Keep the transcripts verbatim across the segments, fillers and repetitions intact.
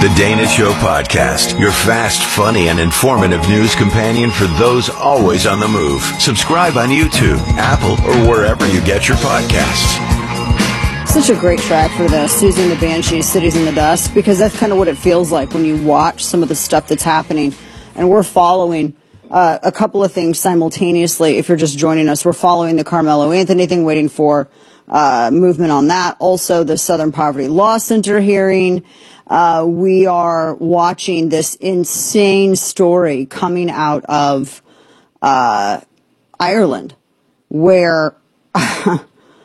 The Dana Show Podcast, your fast, funny, and informative news companion for those always on the move. Subscribe on YouTube, Apple, or wherever you get your podcasts. Such a great track for this, Susie and the Banshees, Cities in the Dust, because that's kind of what it feels like when you watch some of the stuff that's happening. And we're following uh, a couple of things simultaneously. If you're just joining us, we're following the Carmelo Anthony thing, waiting for uh, movement on that. Also, the Southern Poverty Law Center hearing. Uh, we are watching this insane story coming out of uh, Ireland, where that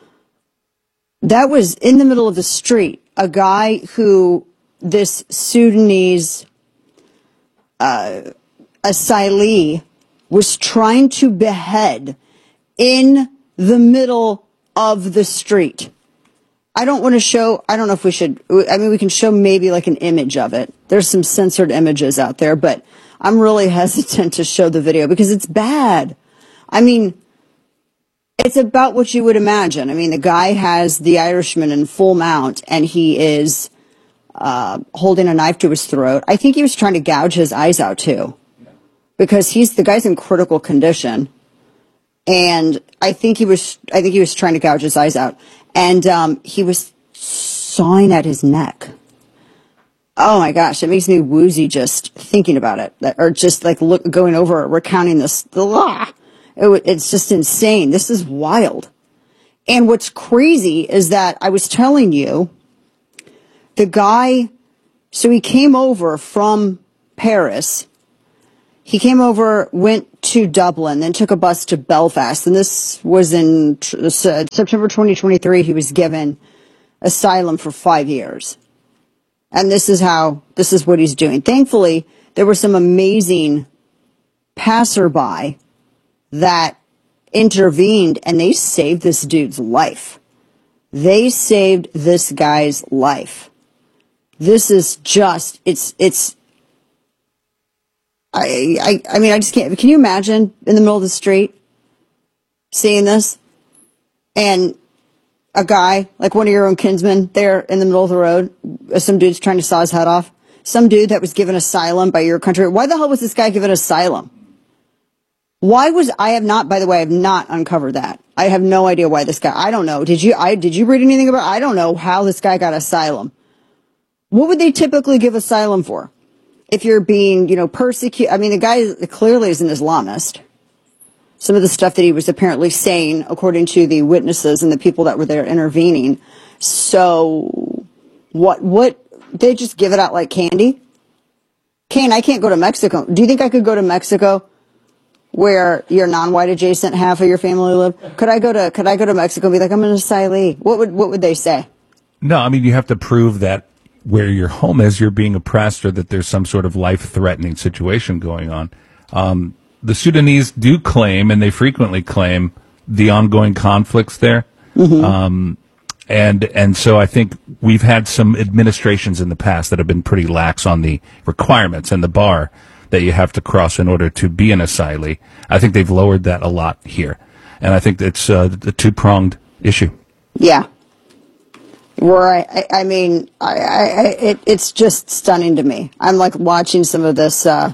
was in the middle of the street. A guy who this Sudanese uh, asylee was trying to behead in the middle of the street. I don't want to show, I don't know if we should, I mean, we can show maybe like an image of it. There's some censored images out there, but I'm really hesitant to show the video because it's bad. I mean, it's about what you would imagine. I mean, the guy has the Irishman in full mount and he is uh, holding a knife to his throat. I think he was trying to gouge his eyes out too because he's, the guy's in critical condition. And I think he was, I think he was trying to gouge his eyes out. And um, he was sawing at his neck. Oh my gosh, it makes me woozy just thinking about it, or just like look, going over it, recounting this. It, it's just insane. This is wild. And what's crazy is that I was telling you, the guy, so he came over from Paris. He came over, went to Dublin, then took a bus to Belfast. And this was in uh, September twenty twenty-three. He was given asylum for five years. And this is how, this is what he's doing. Thankfully, there were some amazing passerby that intervened and they saved this dude's life. They saved this guy's life. This is just, it's, it's, I, I, I mean, I just can't. Can you imagine in the middle of the street seeing this and a guy, like one of your own kinsmen there in the middle of the road, some dude's trying to saw his head off, some dude that was given asylum by your country. Why the hell was this guy given asylum? Why was, I have not, by the way, I have not uncovered that. I have no idea why this guy, I don't know. Did you, I, did you read anything about, I don't know how this guy got asylum. What would they typically give asylum for? If you're being, you know, persecuted, I mean, the guy clearly is an Islamist. Some of the stuff that he was apparently saying, according to the witnesses and the people that were there intervening. So, what, what, they just give it out like candy? Kane, I can't go to Mexico. Do you think I could go to Mexico where your non-white adjacent half of your family live? Could I go to, could I go to Mexico and be like, I'm an asylee? What would, what would they say? No, I mean, you have to prove that where your home is, you're being oppressed or that there's some sort of life-threatening situation going on. Um, the Sudanese do claim, and they frequently claim, the ongoing conflicts there. Mm-hmm. Um, and and so I think we've had some administrations in the past that have been pretty lax on the requirements and the bar that you have to cross in order to be an asylee. I think they've lowered that a lot here. And I think it's uh, the two-pronged issue. Yeah. Right. I, I mean, I, I, it, it's just stunning to me. I'm like watching some of this, uh,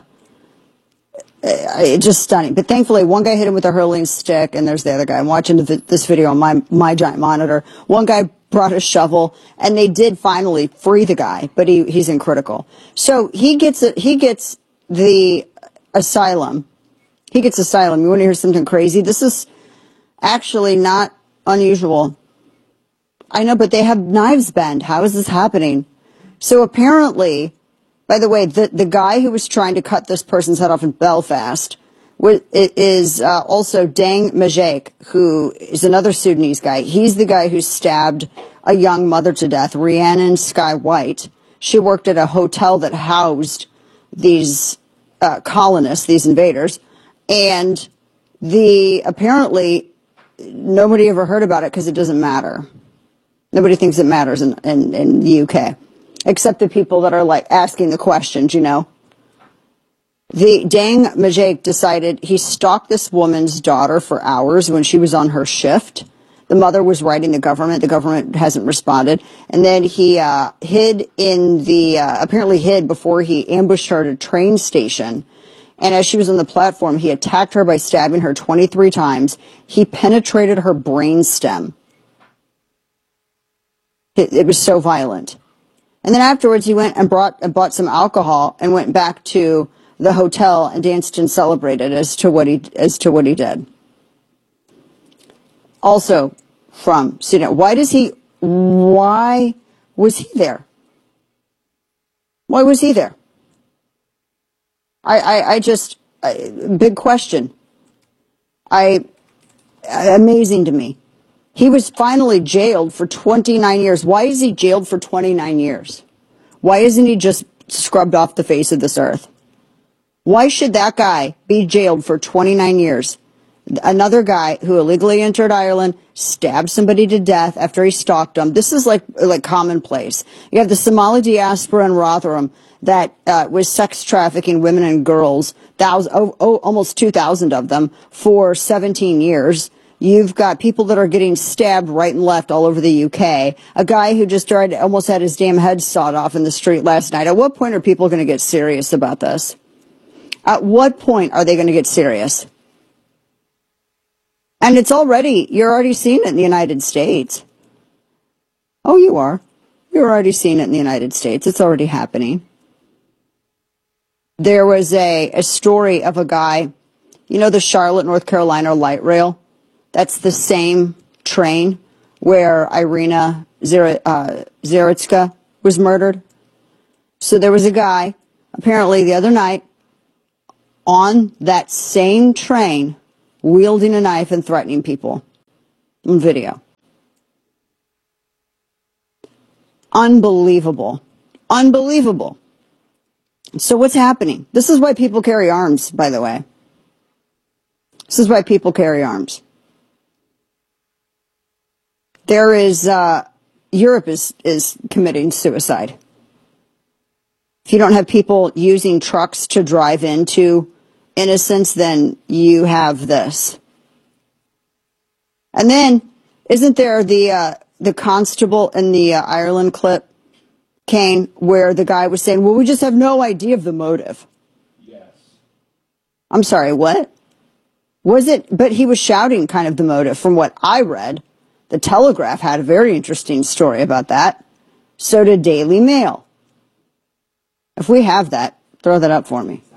it's just stunning. But thankfully, one guy hit him with a hurling stick, and there's the other guy. I'm watching the, this video on my, my giant monitor. One guy brought a shovel, and they did finally free the guy, but he, he's in critical. So he gets a, he gets the asylum. He gets asylum. You want to hear something crazy? This is actually not unusual. I know, but they have knives bend. How is this happening? So apparently, by the way, the, the guy who was trying to cut this person's head off in Belfast was, it is uh, also Deng Majek, who is another Sudanese guy. He's the guy who stabbed a young mother to death, Rhiannon Sky White. She worked at a hotel that housed these uh, colonists, these invaders, and the apparently nobody ever heard about it because it doesn't matter. Nobody thinks it matters in, in, in the U K, except the people that are like asking the questions, you know. The Deng Majek decided he stalked this woman's daughter for hours when she was on her shift. The mother was writing the government. The government hasn't responded. And then he uh, hid in the, uh, apparently hid before he ambushed her at a train station. And as she was on the platform, he attacked her by stabbing her twenty-three times. He penetrated her brainstem. It, it was so violent. And then afterwards, he went and brought and bought some alcohol and went back to the hotel and danced and celebrated as to what he as to what he did. Also, from Sudan, why does he? Why was he there? Why was he there? I I, I just I, big question. I amazing to me. He was finally jailed for twenty-nine years. Why is he jailed for twenty-nine years? Why isn't he just scrubbed off the face of this earth? Why should that guy be jailed for twenty-nine years? Another guy who illegally entered Ireland, stabbed somebody to death after he stalked them. This is like like commonplace. You have the Somali diaspora in Rotherham that uh, was sex trafficking women and girls, thousand, oh, oh, almost two thousand of them for seventeen years. You've got people that are getting stabbed right and left all over the U K. A guy who just tried, almost had his damn head sawed off in the street last night. At what point are people going to get serious about this? At what point are they going to get serious? And it's already, you're already seeing it in the United States. Oh, you are. You're already seeing it in the United States. It's already happening. There was a, a story of a guy, you know, the Charlotte, North Carolina light rail? That's the same train where Irina Zaritska was murdered. So there was a guy, apparently the other night, on that same train, wielding a knife and threatening people on video. Unbelievable. Unbelievable. So what's happening? This is why people carry arms, by the way. This is why people carry arms. There is, uh, Europe is, is committing suicide. If you don't have people using trucks to drive into innocence, then you have this. And then, isn't there the, uh, the constable in the uh, Ireland clip, Kane, where the guy was saying, well, we just have no idea of the motive. Yes. I'm sorry, what? Was it? But he was shouting kind of the motive from what I read. The Telegraph had a very interesting story about that. So did Daily Mail. If we have that, throw that up for me.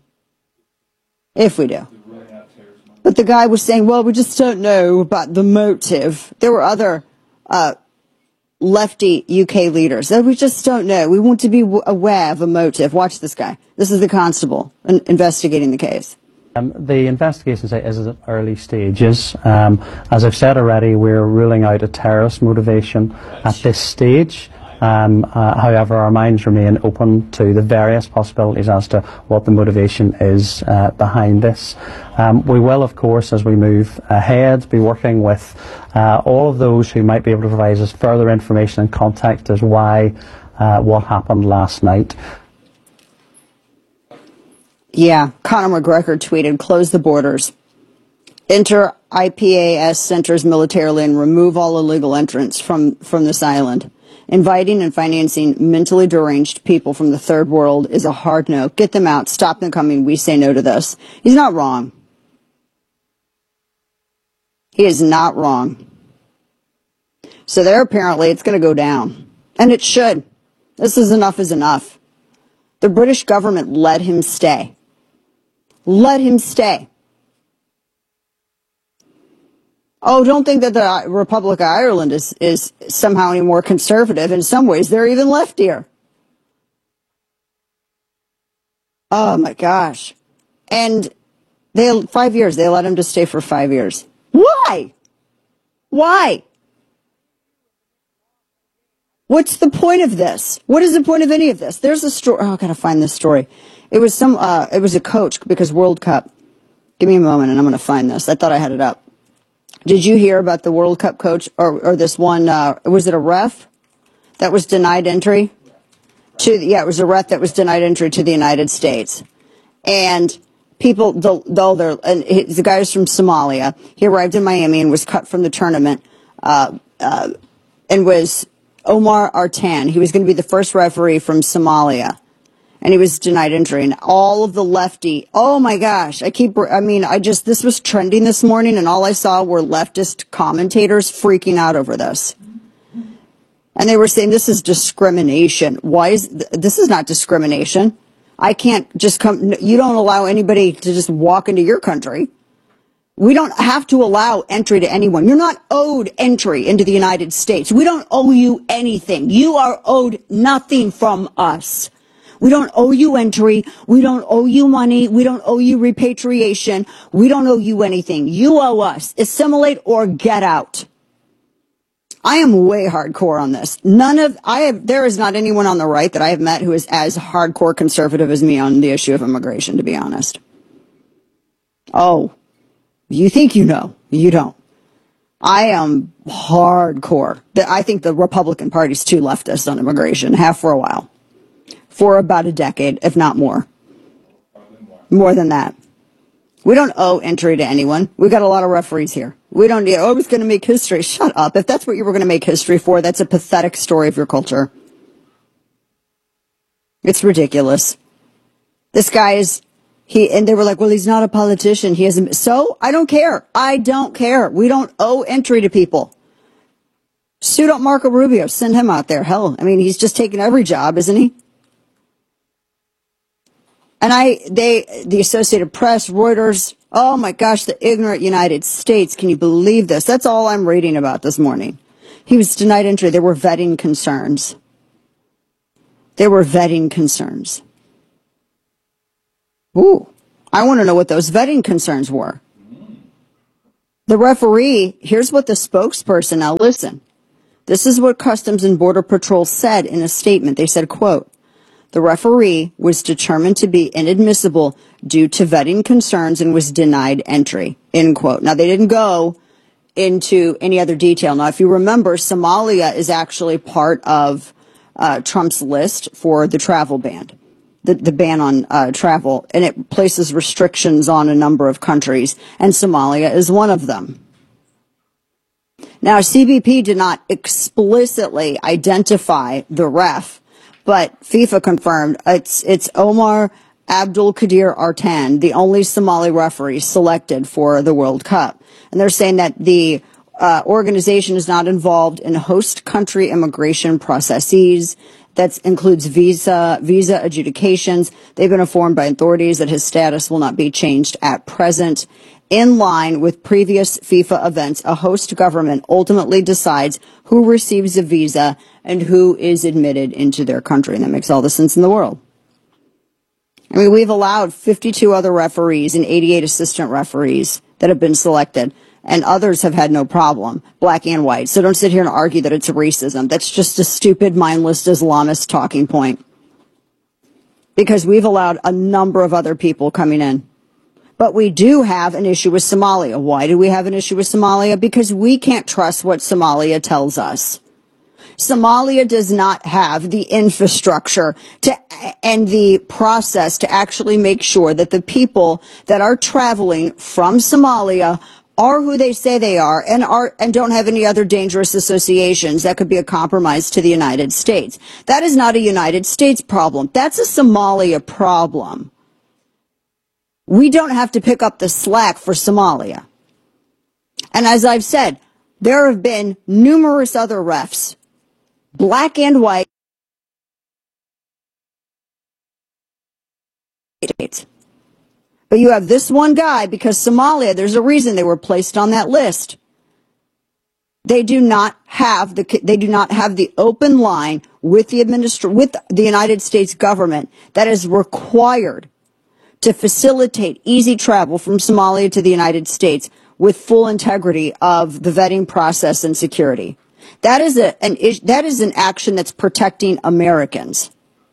If we do. But the guy was saying, well, we just don't know about the motive. There were other uh, lefty U K leaders that we just don't know. We want to be w- aware of a motive. Watch this guy. This is the constable in- investigating the case. Um, the investigation is at early stages. Um, as I've said already, we're ruling out a terrorist motivation at this stage. Um, uh, however, our minds remain open to the various possibilities as to what the motivation is uh, behind this. Um, we will, of course, as we move ahead, be working with uh, all of those who might be able to provide us further information and context as why uh, what happened last night. Yeah, Conor McGregor tweeted, close the borders. Enter I P A S centers militarily and remove all illegal entrants from, from this island. Inviting and financing mentally deranged people from the third world is a hard no. Get them out. Stop them coming. We say no to this. He's not wrong. He is not wrong. So there, apparently, it's going to go down. And it should. This is enough is enough. The British government let him stay. Let him stay. Oh, don't think that the Republic of Ireland is, is somehow any more conservative. In some ways, they're even leftier. Oh, my gosh. And they five years. They let him to stay for five years. Why? Why? What's the point of this? What is the point of any of this? There's a story. Oh, I gotta find this story. It was some. Uh, it was a coach because World Cup. Give me a moment, and I'm gonna find this. I thought I had it up. Did you hear about the World Cup coach or, or this one? Uh, was it a ref that was denied entry to? Yeah, it was a ref that was denied entry to the United States, and people. Though they're and the guy was from Somalia. He arrived in Miami and was cut from the tournament uh, uh, and was Omar Artan. He was going to be the first referee from Somalia, and he was denied entry. And all of the lefty, oh my gosh, I keep, I mean, I just, this was trending this morning, and all I saw were leftist commentators freaking out over this. And they were saying this is discrimination. Why is, th- this is not discrimination. I can't just come, you don't allow anybody to just walk into your country. We don't have to allow entry to anyone. You're not owed entry into the United States. We don't owe you anything. You are owed nothing from us. We don't owe you entry. We don't owe you money. We don't owe you repatriation. We don't owe you anything. You owe us. Assimilate or get out. I am way hardcore on this. None of, I have, there is not anyone on the right that I have met who is as hardcore conservative as me on the issue of immigration, to be honest. Oh, you think you know. You don't. I am hardcore. I think the Republican Party's too leftist on immigration, have for a while. For about a decade, if not more. More. More than that. We don't owe entry to anyone. We got a lot of referees here. We don't need, oh, it's going to make history. Shut up. If that's what you were going to make history for, that's a pathetic story of your culture. It's ridiculous. This guy is, he, and they were like, well, he's not a politician. He hasn't, so I don't care. I don't care. We don't owe entry to people. Suit up Marco Rubio. Send him out there. Hell, I mean, he's just taking every job, isn't he? And I, they, the Associated Press, Reuters, oh my gosh, the ignorant United States. Can you believe this? That's all I'm reading about this morning. He was denied entry. There were vetting concerns. There were vetting concerns. Ooh, I want to know what those vetting concerns were. The referee, here's what the spokesperson, now listen. This is what Customs and Border Patrol said in a statement. They said, quote, the referee was determined to be inadmissible due to vetting concerns and was denied entry, end quote. Now, they didn't go into any other detail. Now, if you remember, Somalia is actually part of uh, Trump's list for the travel ban, the, the ban on uh, travel, and it places restrictions on a number of countries, and Somalia is one of them. Now, C B P did not explicitly identify the ref, but FIFA confirmed it's it's Omar Abdul Qadir Artan, the only Somali referee selected for the World Cup. And they're saying that the uh, organization is not involved in host country immigration processes. That includes visa, visa adjudications. They've been informed by authorities that his status will not be changed at present. In line with previous FIFA events, a host government ultimately decides who receives a visa and who is admitted into their country. And that makes all the sense in the world. I mean, we've allowed fifty-two other referees and eighty-eight assistant referees that have been selected, and others have had no problem, black and white. So don't sit here and argue that it's racism. That's just a stupid, mindless Islamist talking point. Because we've allowed a number of other people coming in. But we do have an issue with Somalia. Why do we have an issue with Somalia? Because we can't trust what Somalia tells us. Somalia does not have the infrastructure to and the process to actually make sure that the people that are traveling from Somalia are who they say they are and are and don't have any other dangerous associations that could be a compromise to the United States. That is not a United States problem. That's a Somalia problem. We don't have to pick up the slack for Somalia. And as I've said, there have been numerous other refs, black and white, but you have this one guy because Somalia, there's a reason they were placed on that list. They do not have the they do not have the open line with the administra- with the United States government that is required to facilitate easy travel from Somalia to the United States with full integrity of the vetting process and security. That is a an that is an action that's protecting Americans.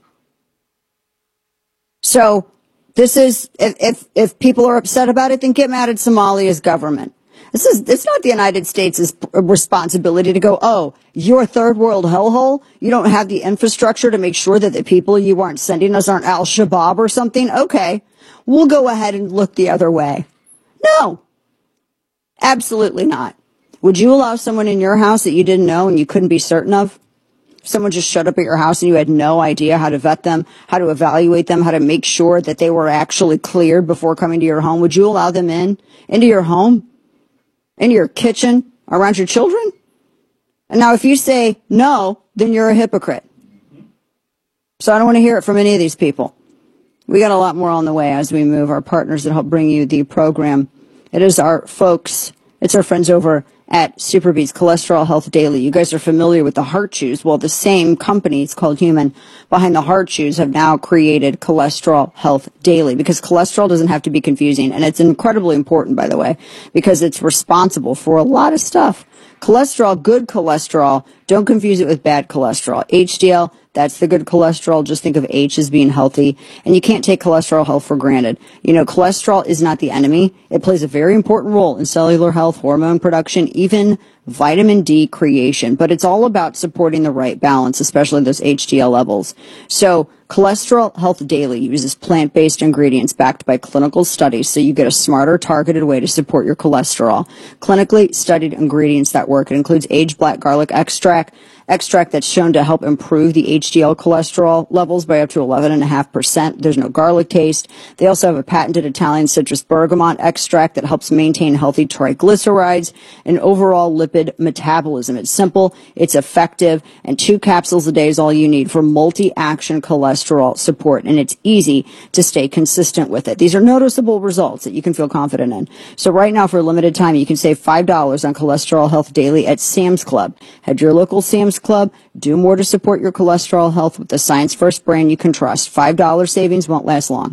So this is if if, if people are upset about it, then get mad at Somalia's government. This is it's not the United States' responsibility to go, oh, you're a third world hellhole. You don't have the infrastructure to make sure that the people you aren't sending us aren't Al-Shabaab or something. Okay, we'll go ahead and look the other way. No, absolutely not. Would you allow someone in your house that you didn't know and you couldn't be certain of? Someone just showed up at your house and you had no idea how to vet them, how to evaluate them, how to make sure that they were actually cleared before coming to your home. Would you allow them in, into your home, into your kitchen, around your children? And now if you say no, then you're a hypocrite. So I don't want to hear it from any of these people. We got a lot more on the way as we move. Our partners that help bring you the program. It is our folks. It's our friends over at Superbeats Cholesterol Health Daily. You guys are familiar with the Heart Chews. Well, the same company, it's called Human, behind the Heart Chews have now created Cholesterol Health Daily, because cholesterol doesn't have to be confusing. And it's incredibly important, by the way, because it's responsible for a lot of stuff. Cholesterol, good cholesterol, don't confuse it with bad cholesterol. H D L, that's the good cholesterol. Just think of H as being healthy. And you can't take cholesterol health for granted. You know, cholesterol is not the enemy. It plays a very important role in cellular health, hormone production, even vitamin D creation. But it's all about supporting the right balance, especially those H D L levels. So Cholesterol Health Daily uses plant-based ingredients backed by clinical studies, so you get a smarter, targeted way to support your cholesterol. Clinically studied ingredients that work. It includes aged black garlic extract, extract that's shown to help improve the H D L cholesterol levels by up to eleven point five percent. There's no garlic taste. They also have a patented Italian citrus bergamot extract that helps maintain healthy triglycerides and overall lipid metabolism. It's simple, it's effective, and two capsules a day is all you need for multi-action cholesterol support, and it's easy to stay consistent with it. These are noticeable results that you can feel confident in. So right now, for a limited time, you can save five dollars on Cholesterol Health Daily at Sam's Club. Head to your local Sam's Club. Do more to support your cholesterol health with the Science First brand you can trust. five dollars savings won't last long.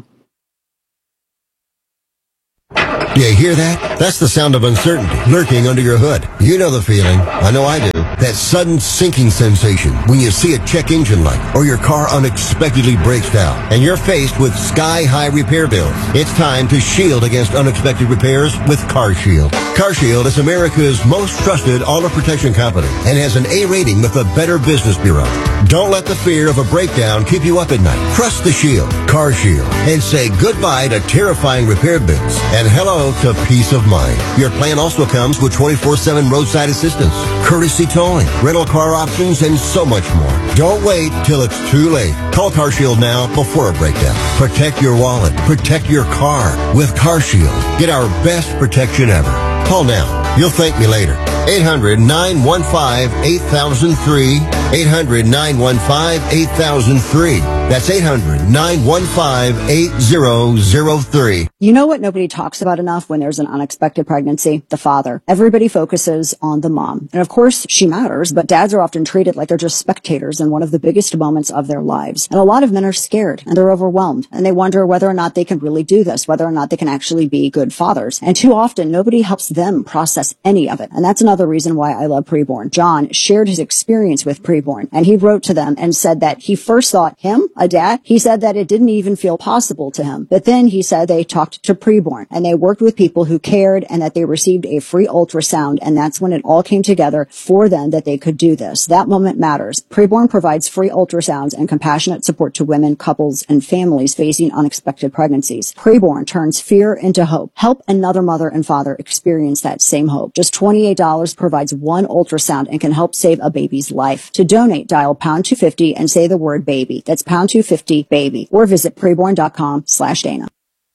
You hear that? That's the sound of uncertainty lurking under your hood. You know the feeling. I know I do. That sudden sinking sensation when you see a check engine light or your car unexpectedly breaks down and you're faced with sky-high repair bills. It's time to shield against unexpected repairs with CarShield. CarShield is America's most trusted auto protection company and has an A rating with the Better Business Bureau. Don't let the fear of a breakdown keep you up at night. Trust the Shield, CarShield, and say goodbye to terrifying repair bills and hello to peace of mind. Your plan also comes with twenty-four seven roadside assistance, courtesy towing, rental car options, and so much more. Don't wait till it's too late. Call CarShield now before a breakdown. Protect your wallet. Protect your car with CarShield. Get our best protection ever. Call now. You'll thank me later. eight hundred, nine one five, eight thousand three. eight hundred, nine one five, eight thousand three. That's eight hundred, nine one five, eight thousand three. You know what nobody talks about enough when there's an unexpected pregnancy? The father. Everybody focuses on the mom. And of course, she matters, but dads are often treated like they're just spectators in one of the biggest moments of their lives. And a lot of men are scared and they're overwhelmed and they wonder whether or not they can really do this, whether or not they can actually be good fathers. And too often, nobody helps them process any of it. And that's another reason why I love Preborn. John shared his experience with Preborn, and he wrote to them and said that he first thought him, a dad, he said that it didn't even feel possible to him. But then he said they talked to Preborn and they worked with people who cared and that they received a free ultrasound, and that's when it all came together for them that they could do this. That moment matters. Preborn provides free ultrasounds and compassionate support to women, couples, and families facing unexpected pregnancies. Preborn turns fear into hope. Help another mother and father experience that same hope. Just twenty-eight dollars provides one ultrasound and can help save a baby's life. To donate, dial pound two fifty and say the word baby. That's pound two fifty baby, or visit preborn.com slash Dana.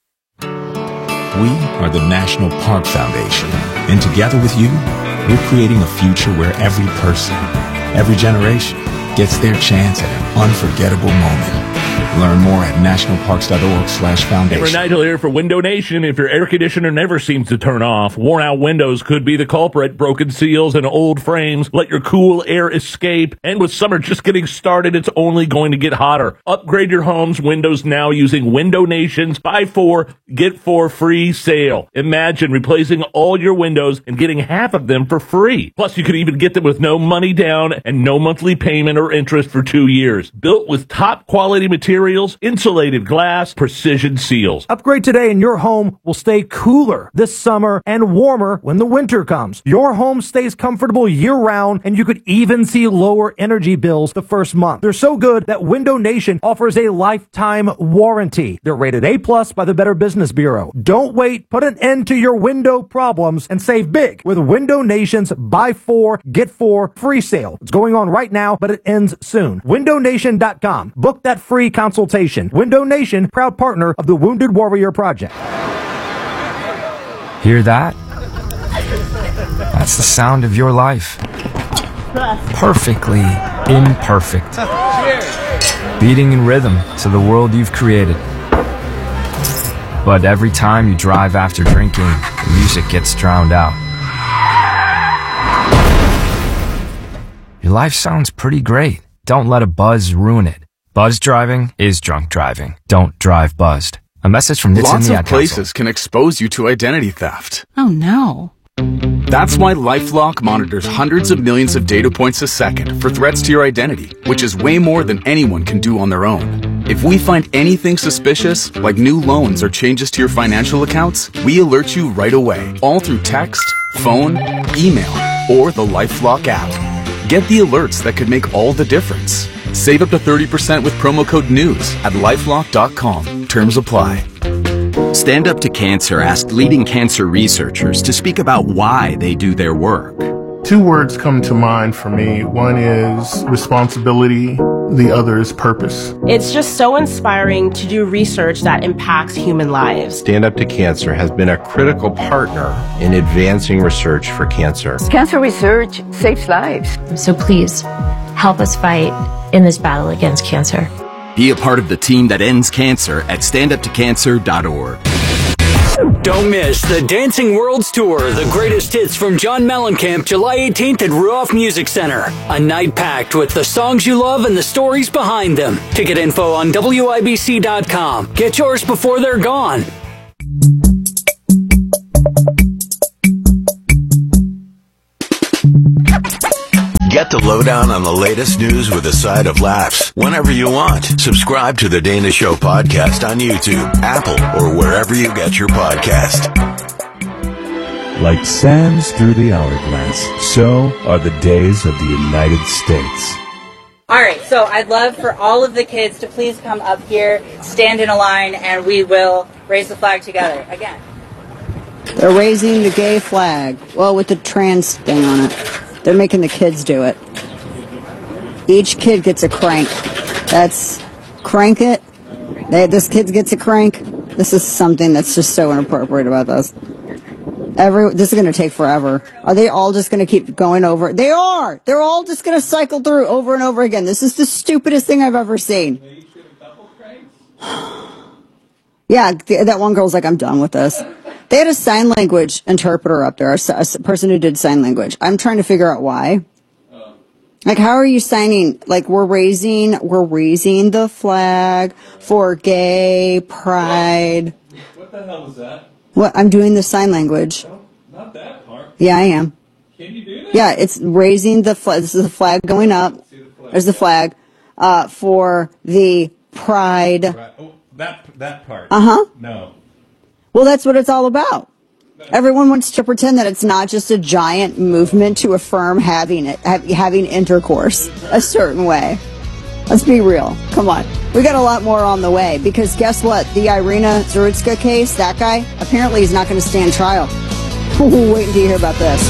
We are the National Park Foundation, and together with you, we're creating a future where every person, every generation, gets their chance at an unforgettable moment. Learn more at nationalparks.org slash foundation. Hey, Nigel here for Window Nation. If your air conditioner never seems to turn off, worn out windows could be the culprit. Broken seals and old frames let your cool air escape. And with summer just getting started, it's only going to get hotter. Upgrade your home's windows now using Window Nation's buy four, get four free sale. Imagine replacing all your windows and getting half of them for free. Plus, you could even get them with no money down and no monthly payment or interest for two years. Built with top quality materials materials, insulated glass, precision seals. Upgrade today and your home will stay cooler this summer and warmer when the winter comes. Your home stays comfortable year-round, and you could even see lower energy bills the first month. They're so good that Window Nation offers a lifetime warranty. They're rated A plus by the Better Business Bureau. Don't wait. Put an end to your window problems and save big with Window Nation's Buy Four, Get Four free sale. It's going on right now, but it ends soon. window nation dot com. Book that free consultation. Window Nation, proud partner of the Wounded Warrior Project. Hear that? That's the sound of your life. Perfectly imperfect. Beating in rhythm to the world you've created. But every time you drive after drinking, the music gets drowned out. Your life sounds pretty great. Don't let a buzz ruin it. Buzz driving is drunk driving. Don't drive buzzed. A message from Nits Lots in the of Ad places Council. can expose you to identity theft. Oh no. That's why LifeLock monitors hundreds of millions of data points a second for threats to your identity, which is way more than anyone can do on their own. If we find anything suspicious, like new loans or changes to your financial accounts, we alert you right away, all through text, phone, email, or the LifeLock app. Get the alerts that could make all the difference. Save up to thirty percent with promo code NEWS at lifelock dot com. Terms apply. Stand Up to Cancer asked leading cancer researchers to speak about why they do their work. Two words come to mind for me. One is responsibility, the other is purpose. It's just so inspiring to do research that impacts human lives. Stand Up to Cancer has been a critical partner in advancing research for cancer. Cancer research saves lives. So please, help us fight in this battle against cancer. Be a part of the team that ends cancer at stand up to cancer dot org. Don't miss the Dancing Worlds Tour, the greatest hits from John Mellencamp, July eighteenth at Ruoff Music Center. A night packed with the songs you love and the stories behind them. Ticket info on W I B C dot com. Get yours before they're gone. Get the lowdown on the latest news with a side of laughs whenever you want. Subscribe to the Dana Show podcast on YouTube, Apple, or wherever you get your podcast. Like sands through the hourglass, so are the days of the United States. All right, so I'd love for all of the kids to please come up here, stand in a line, and we will raise the flag together. Again. They're raising the gay flag. Well, with the trans thing on it. They're making the kids do it. Each kid gets a crank. That's crank it. They, this kid gets a crank. This is something that's just so inappropriate about this. Every this is going to take forever. Are they all just going to keep going over? They are. They're all just going to cycle through over and over again. This is the stupidest thing I've ever seen. Yeah, th- that one girl's like, I'm done with this. They had a sign language interpreter up there, a, a person who did sign language. I'm trying to figure out why. Like, how are you signing? Like, we're raising, we're raising the flag for gay pride. What the hell is that? What? I'm doing the sign language. No, not that part. Yeah, I am. Can you do that? Yeah, it's raising the flag. This is the flag going up. The flag. There's the flag uh, for the pride. Right. Oh, that that part. Uh huh. No. Well, that's what it's all about. Everyone wants to pretend that it's not just a giant movement to affirm having it, having intercourse a certain way. Let's be real. Come on. We got a lot more on the way because guess what? The Irina Zarutska case, that guy, apparently he's not going to stand trial. Wait until you hear about this.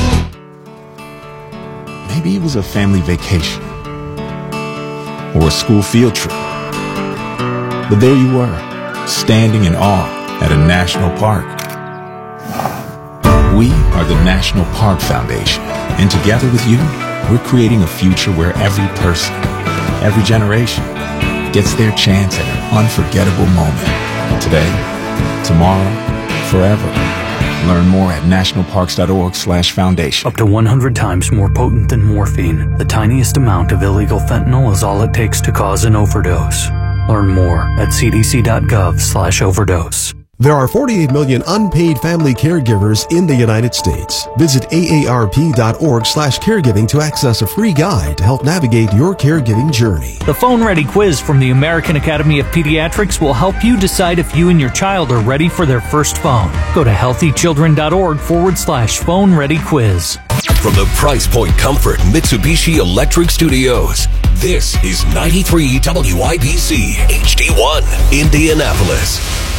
Maybe it was a family vacation or a school field trip. But there you were, standing in awe at a national park. We are the National Park Foundation, and together with you, we're creating a future where every person, every generation, gets their chance at an unforgettable moment. Today, tomorrow, forever. Learn more at national parks dot org slash foundation. Up to one hundred times more potent than morphine, the tiniest amount of illegal fentanyl is all it takes to cause an overdose. Learn more at c d c dot gov slash overdose. There are forty-eight million unpaid family caregivers in the United States. Visit A A R P dot org slash caregiving to access a free guide to help navigate your caregiving journey. The Phone Ready quiz from the American Academy of Pediatrics will help you decide if you and your child are ready for their first phone. Go to healthychildren.org forward slash phone ready quiz. From the Price Point Comfort Mitsubishi Electric Studios, this is ninety-three W I B C H D one, Indianapolis.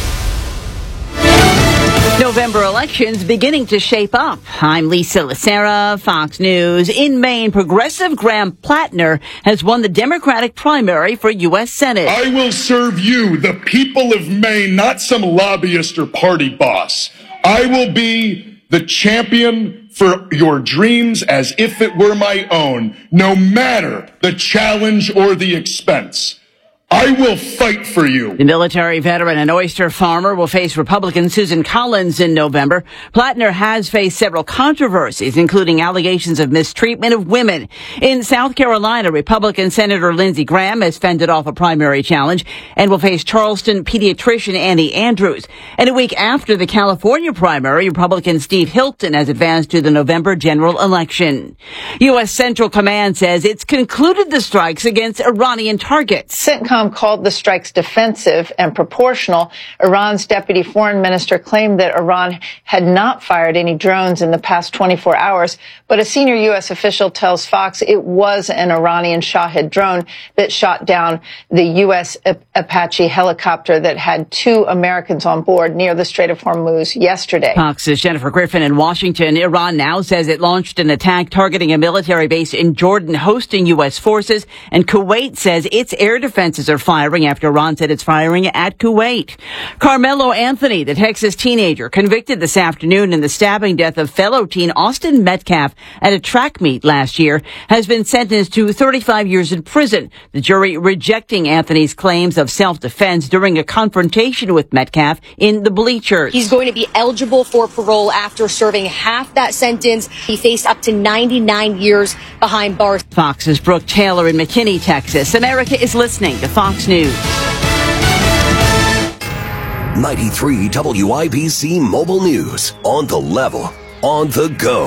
November elections beginning to shape up. I'm Lisa Lacera, Fox News. In Maine, progressive Graham Plattner has won the Democratic primary for U S Senate. I will serve you, the people of Maine, not some lobbyist or party boss. I will be the champion for your dreams as if it were my own, no matter the challenge or the expense. I will fight for you. The military veteran and oyster farmer will face Republican Susan Collins in November. Plattner has faced several controversies, including allegations of mistreatment of women. In South Carolina, Republican Senator Lindsey Graham has fended off a primary challenge and will face Charleston pediatrician Annie Andrews. And a week after the California primary, Republican Steve Hilton has advanced to the November general election. U S. Central Command says it's concluded the strikes against Iranian targets. CENTCOM called the strikes defensive and proportional. Iran's deputy foreign minister claimed that Iran had not fired any drones in the past twenty-four hours, but a senior U S official tells Fox it was an Iranian Shahed drone that shot down the U S Apache helicopter that had two Americans on board near the Strait of Hormuz yesterday. Fox's Jennifer Griffin in Washington. Iran now says it launched an attack targeting a military base in Jordan hosting U S forces, and Kuwait says its air defenses are firing after Iran said it's firing at Kuwait. Carmelo Anthony, the Texas teenager convicted this afternoon in the stabbing death of fellow teen Austin Metcalf at a track meet last year, has been sentenced to thirty-five years in prison. The jury rejecting Anthony's claims of self-defense during a confrontation with Metcalf in the bleachers. He's going to be eligible for parole after serving half that sentence. He faced up to ninety-nine years behind bars. Fox's Brooke Taylor in McKinney, Texas. America is listening to Fox News. ninety-three W I B C Mobile News. On the level. On the go.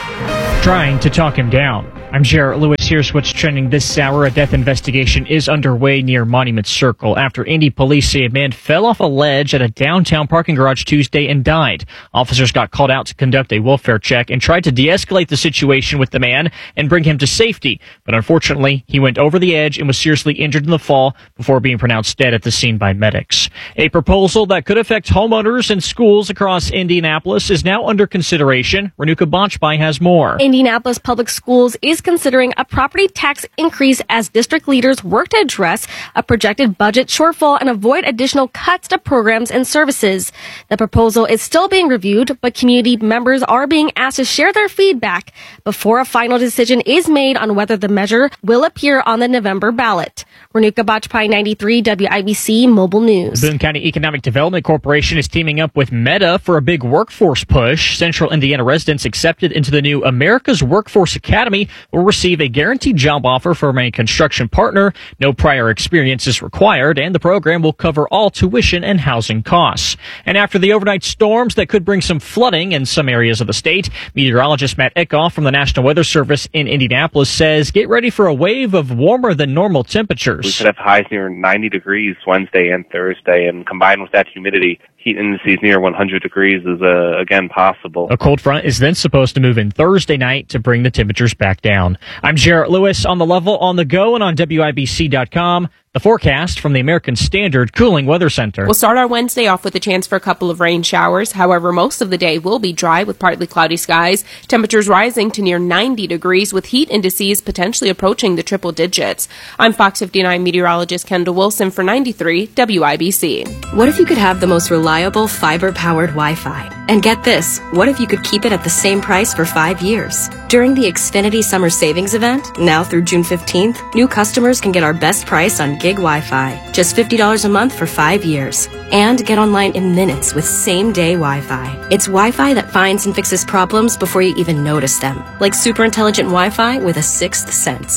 Trying to talk him down. I'm Jarrett Lewis. Here's what's trending this hour. A death investigation is underway near Monument Circle after Indy police say a man fell off a ledge at a downtown parking garage Tuesday and died. Officers got called out to conduct a welfare check and tried to de-escalate the situation with the man and bring him to safety. But unfortunately, he went over the edge and was seriously injured in the fall before being pronounced dead at the scene by medics. A proposal that could affect homeowners and schools across Indianapolis is now under consideration. Renuka Bachpai has more. Indianapolis Public Schools is considering a property tax increase as district leaders work to address a projected budget shortfall and avoid additional cuts to programs and services. The proposal is still being reviewed, but community members are being asked to share their feedback before a final decision is made on whether the measure will appear on the November ballot. Renuka Bachpai, ninety-three W I B C Mobile News. Boone County Economic Development Corporation is teaming up with Meta for a big workforce push. Central Indiana residents accepted into the new America's Workforce Academy will receive a guaranteed job offer from a construction partner. No prior experience is required, and the program will cover all tuition and housing costs. And after the overnight storms that could bring some flooding in some areas of the state, meteorologist Matt Eckhoff from the National Weather Service in Indianapolis says get ready for a wave of warmer than normal temperatures. We could have highs near ninety degrees Wednesday and Thursday, and combined with that humidity, heat indices near one hundred degrees is, uh, again, possible. A cold front is then supposed to move in Thursday night to bring the temperatures back down. I'm Jarrett Lewis on the level, on the go, and on W I B C dot com. The forecast from the American Standard Cooling Weather Center. We'll start our Wednesday off with a chance for a couple of rain showers. However, most of the day will be dry with partly cloudy skies. Temperatures rising to near ninety degrees with heat indices potentially approaching the triple digits. I'm Fox fifty-nine meteorologist Kendall Wilson for ninety-three W I B C. What if you could have the most reliable fiber-powered Wi-Fi? And get this, what if you could keep it at the same price for five years? During the Xfinity Summer Savings Event, now through June fifteenth, new customers can get our best price on gig Wi-Fi, just fifty dollars a month for five years. And get online in minutes with same-day Wi-Fi. It's Wi-Fi that finds and fixes problems before you even notice them, like super intelligent Wi-Fi with a sixth sense.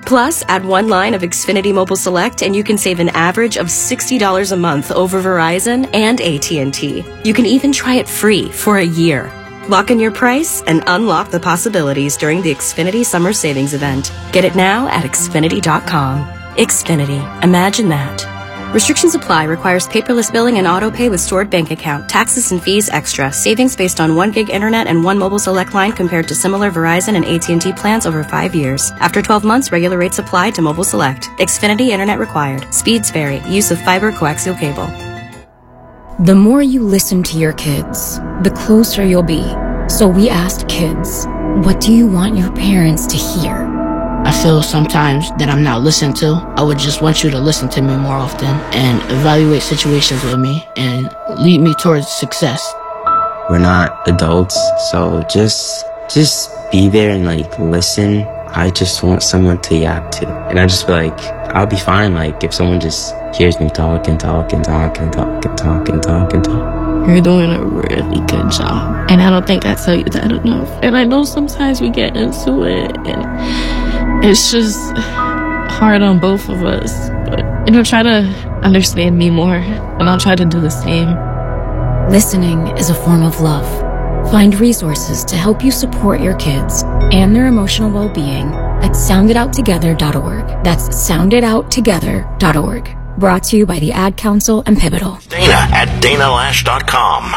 Plus, add one line of Xfinity Mobile Select and you can save an average of sixty dollars a month over Verizon and A T and T. You can even try it free for a year. Lock in your price and unlock the possibilities during the Xfinity Summer Savings Event. Get it now at Xfinity dot com. Xfinity. Imagine that. Restrictions apply. Requires paperless billing and auto pay with stored bank account. Taxes and fees extra. Savings based on one gig internet and one mobile select line compared to similar Verizon and A T and T plans over five years. After twelve months, regular rates apply to mobile select. Xfinity internet required. Speeds vary. Use of fiber coaxial cable. The more you listen to your kids, the closer you'll be. So we asked kids, what do you want your parents to hear? I feel sometimes that I'm not listened to. I would just want you to listen to me more often and evaluate situations with me and lead me towards success. We're not adults, so just just be there and like listen. I just want someone to yap to. And I just feel like I'll be fine like if someone just hears me talk and talk and talk and talk and talk and talk and talk. You're doing a really good job. And I don't think I tell you that enough. And I know sometimes we get into it and it's just hard on both of us. But, you know, try to understand me more, and I'll try to do the same. Listening is a form of love. Find resources to help you support your kids and their emotional well-being at sound it out together dot org. That's sound it out together dot org. Brought to you by the Ad Council and Pivotal. Dana at dana lash dot com.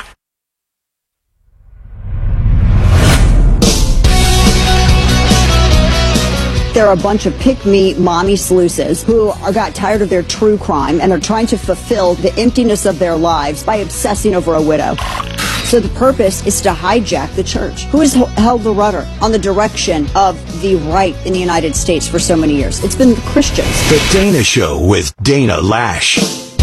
There are a bunch of pick-me mommy sluices who are got tired of their true crime and are trying to fulfill the emptiness of their lives by obsessing over a widow. So the purpose is to hijack the church, who has held the rudder on the direction of the right in the United States for so many years. It's been the Christians. The Dana Show with Dana Lash.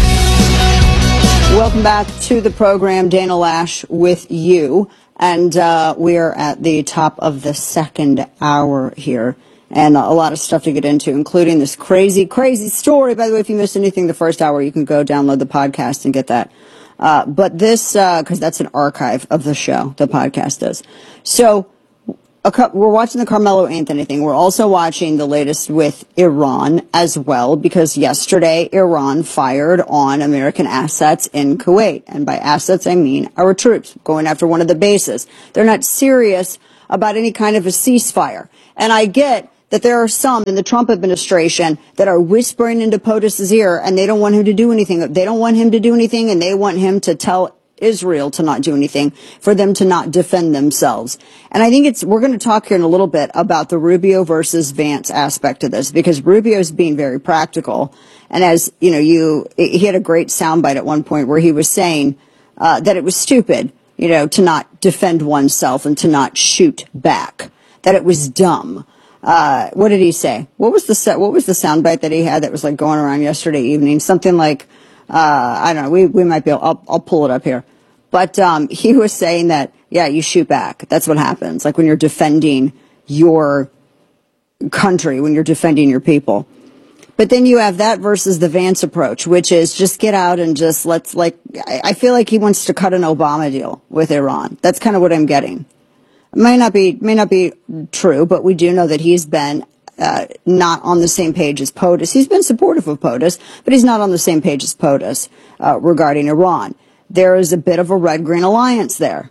Welcome back to the program, Dana Lash with you. And uh, we're at the top of the second hour here. And a lot of stuff to get into, including this crazy, crazy story. By the way, if you missed anything the first hour, you can go download the podcast and get that. Uh, but this, uh, cause that's an archive of the show, the podcast is. So, a co- we're watching the Carmelo Anthony thing. We're also watching the latest with Iran as well, because yesterday Iran fired on American assets in Kuwait. And by assets, I mean our troops going after one of the bases. They're not serious about any kind of a ceasefire. And I get that there are some in the Trump administration that are whispering into POTUS's ear, and they don't want him to do anything. They don't want him to do anything, and they want him to tell Israel to not do anything, for them to not defend themselves. And I think it's, we're going to talk here in a little bit about the Rubio versus Vance aspect of this, because Rubio's being very practical. And as, you know, you, he had a great soundbite at one point where he was saying, uh, that it was stupid, you know, to not defend oneself and to not shoot back, that it was dumb. Uh, what did he say? What was the set, what was the soundbite that he had that was like going around yesterday evening? Something like, uh, I don't know, we, we might be able, I'll, I'll pull it up here. But, um, he was saying that, yeah, you shoot back. That's what happens. Like when you're defending your country, when you're defending your people. But then you have that versus the Vance approach, which is just get out and just let's like, I, I feel like he wants to cut an Obama deal with Iran. That's kind of what I'm getting. It may not be, may not be true, but we do know that he's been, uh, not on the same page as POTUS. He's been supportive of POTUS, but he's not on the same page as POTUS, uh, regarding Iran. There is a bit of a red-green alliance there.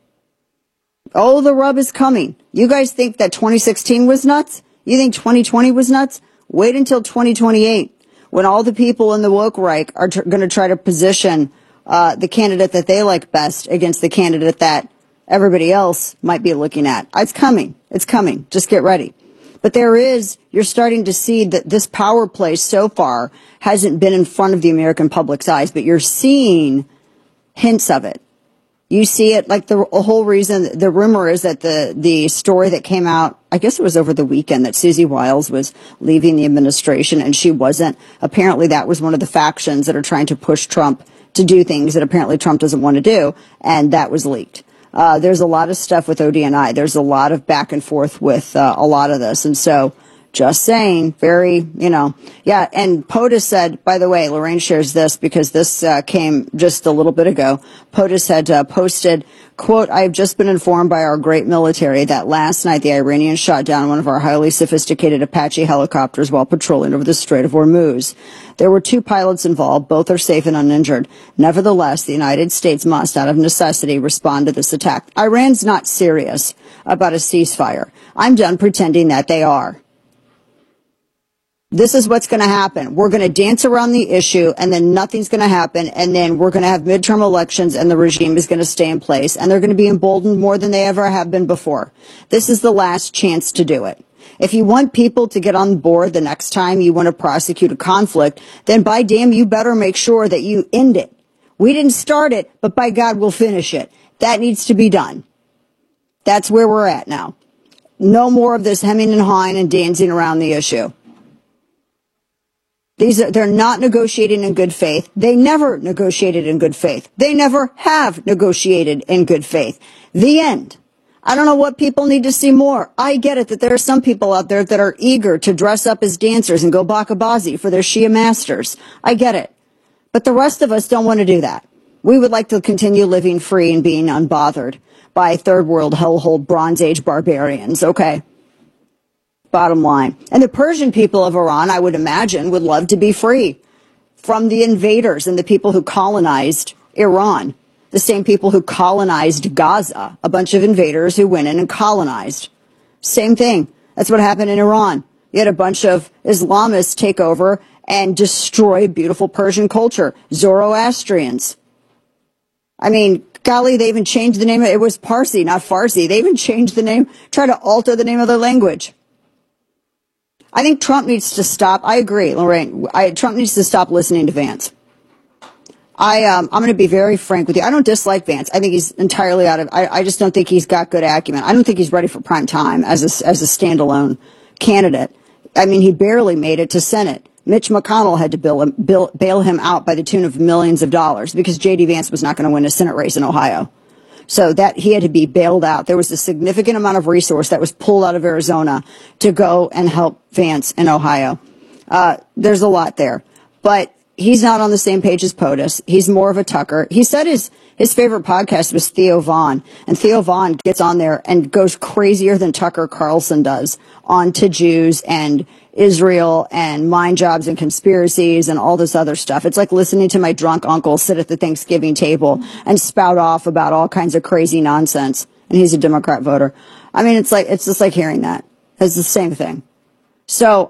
Oh, the rub is coming. You guys think that twenty sixteen was nuts? You think twenty twenty was nuts? Wait until twenty twenty-eight, when all the people in the woke right are tr- going to try to position, uh, the candidate that they like best against the candidate that everybody else might be looking at. It's coming. It's coming. Just get ready. But there is, you're starting to see that this power play so far hasn't been in front of the American public's eyes, but you're seeing hints of it. You see it, like the whole reason, the rumor is that the, the story that came out, I guess it was over the weekend, that Susie Wiles was leaving the administration and she wasn't. Apparently that was one of the factions that are trying to push Trump to do things that apparently Trump doesn't want to do, and that was leaked. Uh, there's a lot of stuff with O D N I. There's a lot of back and forth with uh, a lot of this. And so Just saying. Very, you know. Yeah, and POTUS said, by the way, Lorraine shares this because this uh, came just a little bit ago. POTUS had uh, posted, quote, I have just been informed by our great military that last night the Iranians shot down one of our highly sophisticated Apache helicopters while patrolling over the Strait of Hormuz. There were two pilots involved. Both are safe and uninjured. Nevertheless, the United States must, out of necessity, respond to this attack. Iran's not serious about a ceasefire. I'm done pretending that they are. This is what's going to happen. We're going to dance around the issue, and then nothing's going to happen, and then we're going to have midterm elections, and the regime is going to stay in place, and they're going to be emboldened more than they ever have been before. This is the last chance to do it. If you want people to get on board the next time you want to prosecute a conflict, then by damn, you better make sure that you end it. We didn't start it, but by God, we'll finish it. That needs to be done. That's where we're at now. No more of this hemming and hawing and dancing around the issue. These are, they're not negotiating in good faith. They never negotiated in good faith. They never have negotiated in good faith. The end. I don't know what people need to see more. I get it that there are some people out there that are eager to dress up as dancers and go bakabazi for their Shia masters. I get it. But the rest of us don't want to do that. We would like to continue living free and being unbothered by third world hellhole Bronze Age barbarians. Okay. Bottom line. And the Persian people of Iran, I would imagine, would love to be free from the invaders and the people who colonized Iran. The same people who colonized Gaza, a bunch of invaders who went in and colonized. Same thing. That's what happened in Iran. You had a bunch of Islamists take over and destroy beautiful Persian culture. Zoroastrians. I mean, golly, they even changed the name. It was Parsi, not Farsi. They even changed the name, try to alter the name of their language. I think Trump needs to stop. I agree, Lorraine. I, Trump needs to stop listening to Vance. I, um, I'm going to be very frank with you. I don't dislike Vance. I think he's entirely out of, I, I just don't think he's got good acumen. I don't think he's ready for prime time as a, as a standalone candidate. I mean, he barely made it to Senate. Mitch McConnell had to bail him, bail, bail him out by the tune of millions of dollars because J D Vance was not going to win a Senate race in Ohio. So that he had to be bailed out. There was a significant amount of resource that was pulled out of Arizona to go and help Vance in Ohio. Uh, there's a lot there, but he's not on the same page as POTUS. He's more of a Tucker. He said his, his favorite podcast was Theo Vaughn, and Theo Vaughn gets on there and goes crazier than Tucker Carlson does on to Jews and Israel and mind jobs and conspiracies and all this other stuff. It's like listening to my drunk uncle sit at the Thanksgiving table and spout off about all kinds of crazy nonsense. And he's a Democrat voter. I mean, it's like, it's just like hearing that. It's the same thing. So